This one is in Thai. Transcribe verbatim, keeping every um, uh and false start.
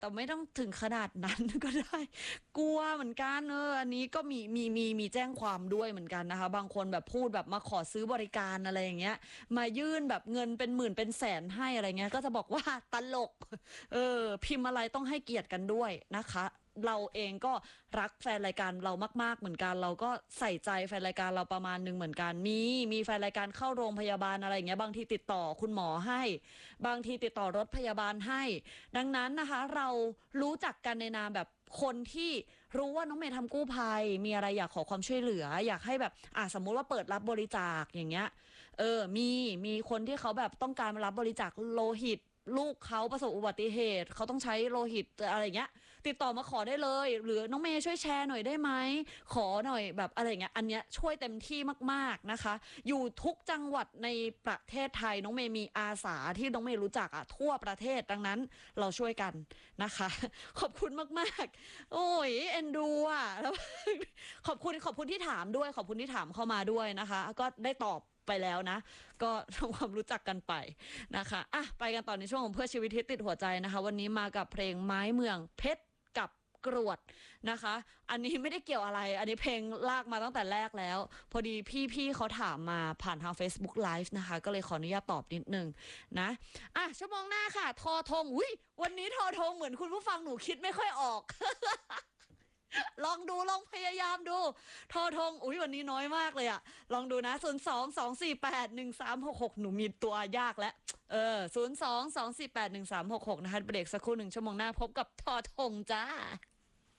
แต่ไม่ต้องถึงขนาดนั้นก็ได้กลัวเหมือนกันเอออันนี้ก็มีมีมีมีแจ้งความด้วยเหมือนกันนะคะบางคนแบบพูดแบบมาขอซื้อบริการอะไรอย่างเงี้ยมายื่นแบบเงินเป็นหมื่นเป็นแสนให้อะไรเงี้ยก็จะบอกว่าตลกเออพิมพ์อะไรต้องให้เกียรติกันด้วยนะคะเราเองก็รักแฟนรายการเรามากๆเหมือนกันเราก็ใส่ใจแฟนรายการเราประมาณหนึ่งเหมือนกันมีมีแฟนรายการเข้าโรงพยาบาลอะไรอย่างเงี้ยบางทีติดต่อคุณหมอให้บางทีติดต่อรถพยาบาลให้ดังนั้นนะคะเรารู้จักกันในนามแบบคนที่รู้ว่าน้องเมย์ทำกู้ภัยมีอะไรอยากขอความช่วยเหลืออยากให้แบบอ่ะสมมุติว่าเปิดรับบริจาคอย่างเงี้ยเออมีมีคนที่เขาแบบต้องการรับบริจาคโลหิตลูกเขาประสบอุบัติเหตุเขาต้องใช้โลหิตอะไรเงี้ยติดต่อมาขอได้เลยหรือน้องเมย์ช่วยแชร์หน่อยได้ไหมขอหน่อยแบบอะไรเงี้ยอันเนี้ยช่วยเต็มที่มากๆนะคะอยู่ทุกจังหวัดในประเทศไทยน้องเมย์มีอาสาที่น้องเมย์รู้จักอะทั่วประเทศดังนั้นเราช่วยกันนะคะขอบคุณมากๆโอ้ยเอ็นดูอะแล้วขอบคุณขอบคุณที่ถามด้วยขอบคุณที่ถามเข้ามาด้วยนะคะก็ได้ตอบไปแล้วนะก็ทำความรู้จักกันไปนะคะอ่ะไปกันต่อในช่วงของเพื่อชีวิตที่ติดหัวใจนะคะวันนี้มากับเพลงไม้เมืองเพชรกับกรวดนะคะอันนี้ไม่ได้เกี่ยวอะไรอันนี้เพลงลากมาตั้งแต่แรกแล้วพอดีพี่ๆเขาถามมาผ่านทาง Facebook Live นะคะก็เลยขออนุญาตตอบนิดนึงนะอ่ะชั่วโมงหน้าค่ะทอทงอุ้ยวันนี้ทอทงเหมือนคุณผู้ฟังหนูคิดไม่ค่อยออก ลองดูลองพยายามดูทอทงอุ้ยวันนี้น้อยมากเลยอะลองดูนะศูนย์สองสองสี่แปดหนึ่งสามหกหกหนูมีตัวยากแล้วเออศูนย์สองสองสี่แปดหนึ่งสามหกหกนะคะเบรกสักครู่หนึ่งชั่วโมงหน้าพบกับทอทงจ้า